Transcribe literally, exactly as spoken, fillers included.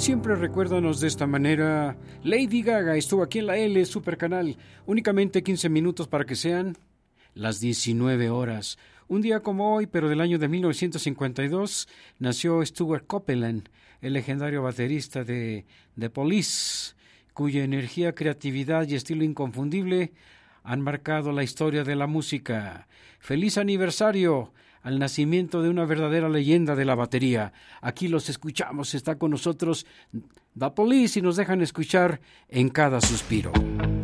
Siempre recuérdanos de esta manera. Lady Gaga estuvo aquí en la L Super Canal. Únicamente quince minutos para que sean las diecinueve horas. Un día como hoy, pero del año de mil novecientos cincuenta y dos, nació Stuart Copeland, el legendario baterista de The Police, cuya energía, creatividad y estilo inconfundible han marcado la historia de la música. ¡Feliz aniversario al nacimiento de una verdadera leyenda de la batería! Aquí los escuchamos, está con nosotros The Police y nos dejan escuchar En Cada Suspiro.